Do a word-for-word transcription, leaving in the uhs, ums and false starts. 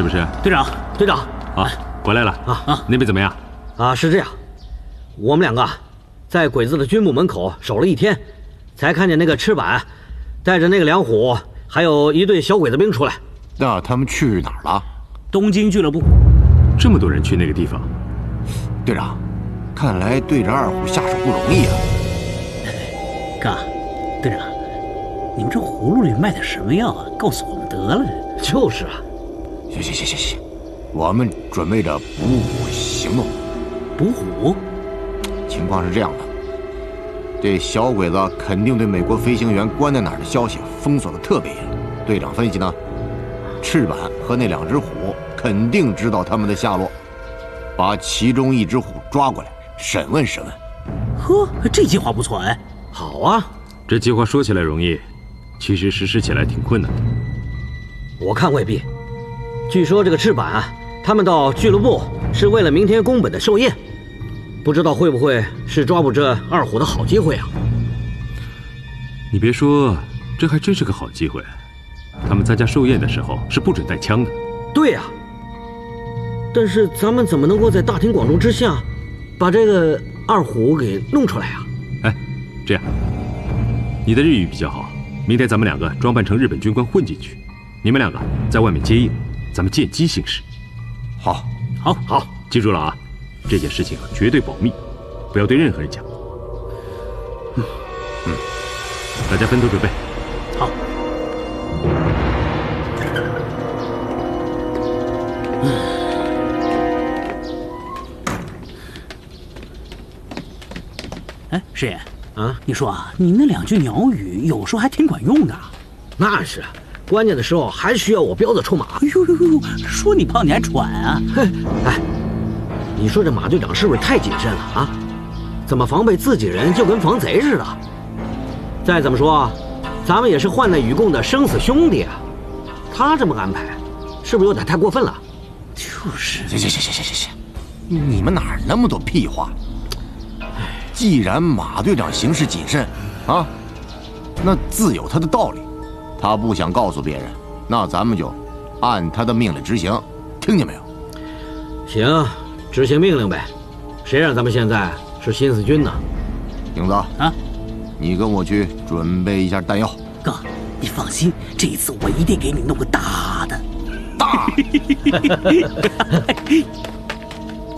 是？ 队长， 队长， 啊，回来了啊啊！那边怎么样？ 啊，是这样，我们两个在鬼子的军部门口守了一天，才看见那个赤坂带着那个两虎，还有一队小鬼子兵出来。 那他们去哪儿了？ 东京俱乐部。 这么多人去那个地方， 队长，看来对着二虎下手不容易啊。 哥，队长，你们这葫芦里卖的什么药啊？告诉我们得了。 就是啊。 行行行行行，我们准备着捕虎行动。 捕虎？ 情况是这样的，这小鬼子肯定对美国飞行员关在哪儿的消息封锁的特别严。队长分析呢，赤坂和那两只虎肯定知道他们的下落，把其中一只虎抓过来审问审问。 呵，这计划不错哎。 好啊， 这计划说起来容易，其实实施起来挺困难的。 我看未必。据说这个赤坂啊，他们到俱乐部是为了明天宫本的寿宴，不知道会不会是抓捕这二虎的好机会啊？ 你别说，这还真是个好机会。他们参加寿宴的时候是不准带枪的。 对呀、啊，但是咱们怎么能够在大庭广众之下把这个二虎给弄出来呀、 啊？哎，这样，你的日语比较好，明天咱们两个装扮成日本军官混进去，你们两个在外面接应，咱们见机行事。 好， 好， 好， 记住了啊，这件事情啊绝对保密，不要对任何人讲。 嗯嗯，大家分头准备。 好。哎，师爷啊， 你说啊，你那两句鸟语有时候还挺管用的。 那是，关键的时候还需要我彪子出马。 哎呦呦呦，说你胖你还喘啊？ 嘿，哎，你说这马队长是不是太谨慎了啊？怎么防备自己人就跟防贼似的？再怎么说，咱们也是患难与共的生死兄弟啊，他这么安排，是不是有点太过分了？ 就是。 行行行行行行行，你们哪儿那么多屁话？既然马队长行事谨慎，啊，那自有他的道理。他不想告诉别人，那咱们就按他的命令执行，听见没有？ 行，执行命令呗。谁让咱们现在是新四军呢？ 英子啊， 你跟我去准备一下弹药。 哥，你放心，这一次我一定给你弄个大的。 大。